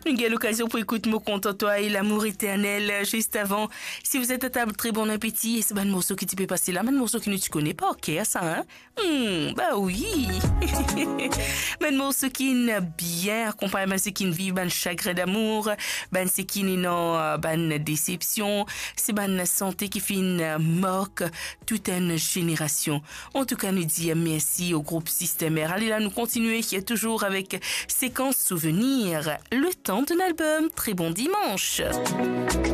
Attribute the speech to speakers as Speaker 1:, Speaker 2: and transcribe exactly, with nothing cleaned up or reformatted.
Speaker 1: Une belle occasion pour écouter mon content toi et l'amour éternel juste avant. Si vous êtes à table, très bon appétit. Et c'est un morceau qui tu peux passer là, un morceau que tu connais pas, ok, ça, hein? Hmm, bah oui. Un morceau qui est bien accompagné, ben c'est qui vit ben chagrin d'amour, ben c'est qui non ben déception, c'est ben santé qui fait une moque toute une génération. En tout cas, nous dit merci au groupe Système R. Allez là, nous continuer qui est toujours avec séquence souvenirs. Le temps d'un album. Très bon dimanche.